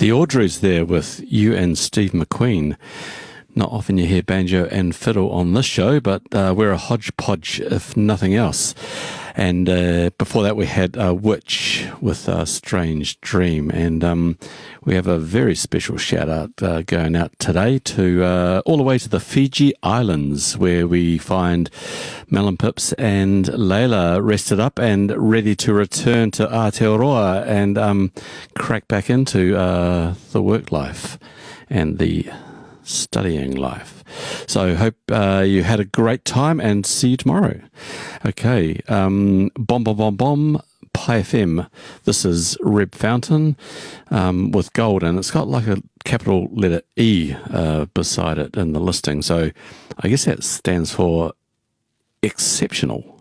The Audreys there with you and Steve McQueen. Not often you hear banjo and fiddle on this show, but we're a hodgepodge if nothing else. And before that we had Witch with Strange Dream. And we have a very special shout out going out today to all the way to the Fiji Islands, where we find Melon Pips and Layla rested up and ready to return to Aotearoa and crack back into the work life and the studying life. So hope you had a great time and see you tomorrow. Okay, Bom Bom Bom Bom Pi FM. This is Reb Fountain with gold, and it's got like a capital letter E beside it in the listing. So I guess that stands for exceptional.